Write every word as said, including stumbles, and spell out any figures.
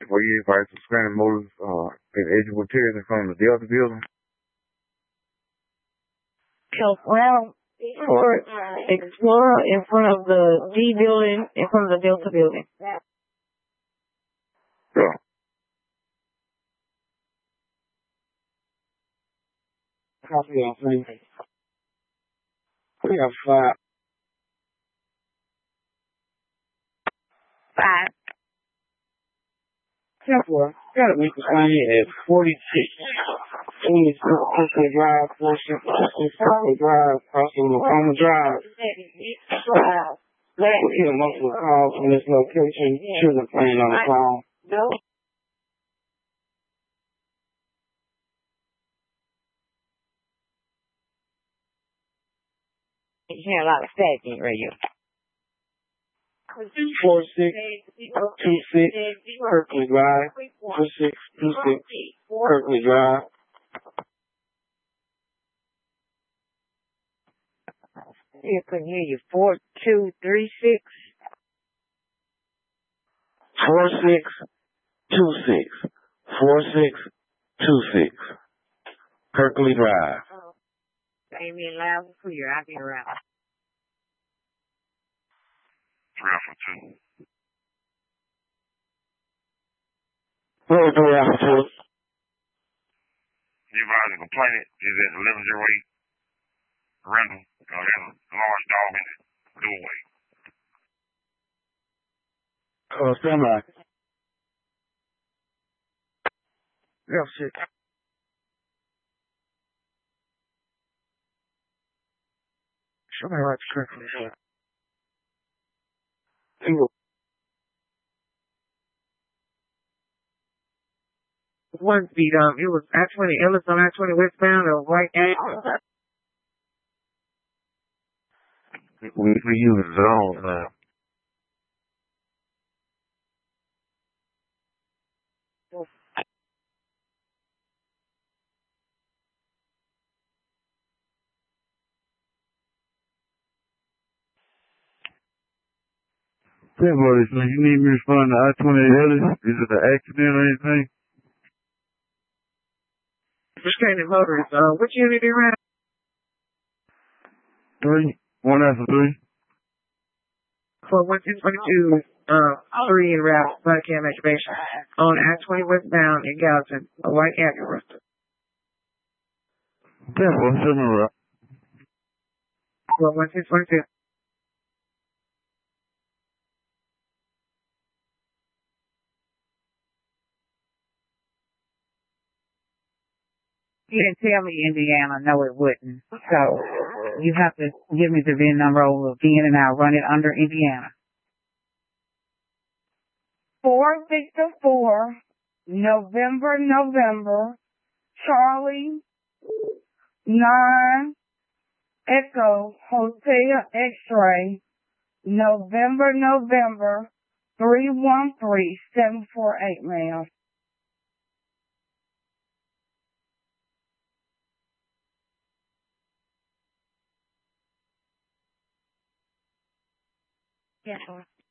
For you, for suspended motors, uh, in eligible materials in front of the Delta building. Well, for Explorer in front of the D building, in front of the Delta building. Yeah. Copy on thing. We have five. Five. Temple, gotta make the sign at forty-six. Twenty Crystal Drive, forty-six Crystal Drive, crossing Lacoma Drive. We get multiple calls from this location. Children playing on the phone. No. You hear a lot of stacking radio. Four six two six Berkeley Drive. Four six two six Berkeley Drive. You can hear you. Four two three six. Four six two six. Four six two six. Berkeley Drive. Amy and loud and clear. I'll be around. Alpha two. What was the Alpha two? You advise a complainant is at eleven oh eight Randall. Uh, there's a large dog in the doorway. Oh, semi. Yeah, shit. Show me right correctly. One speed, um, it was I twenty Ellis on I twenty westbound or white gang. We we use zone now. Yeah, buddy, so you need me to respond to I twenty Ellis? Is it an accident or anything? Restraining motors. Uh, which unit are in? Three. One after three. For one two twenty two, uh, three in route, body cam activation on I twenty westbound in Gallatin, a white Acura. Yeah, well, show me right. For one two twenty two. You didn't tell me Indiana. No, it wouldn't. So you have to give me the V I N number over again, and I'll run it under Indiana. Four Victor Four, November November, Charlie Nine Echo Hotel X-ray, November November three one three seven four eight, ma'am. Yes, sir.